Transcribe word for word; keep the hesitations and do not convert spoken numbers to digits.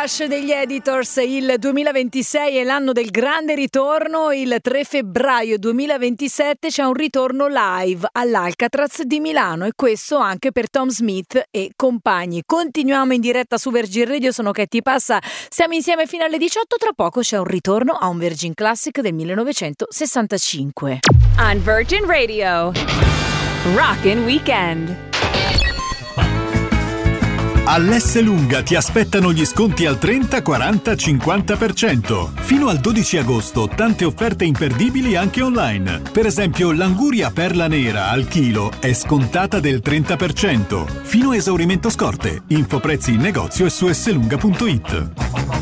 Rush degli Editors. Il duemilaventisei è l'anno del grande ritorno. Il tre febbraio duemilaventisette c'è un ritorno live all'Alcatraz di Milano, e questo anche per Tom Smith e compagni. Continuiamo in diretta su Virgin Radio, sono Katy Passa, siamo insieme fino alle diciotto. Tra poco c'è un ritorno a un Virgin Classic del millenovecentosessantacinque. On Virgin Radio, Rockin' Weekend. All'S Lunga ti aspettano gli sconti al trenta, quaranta, cinquanta per cento. Fino al dodici agosto tante offerte imperdibili anche online. Per esempio l'anguria perla nera al chilo è scontata del trenta per cento. Fino a esaurimento scorte. Info prezzi in negozio e su slunga punto it.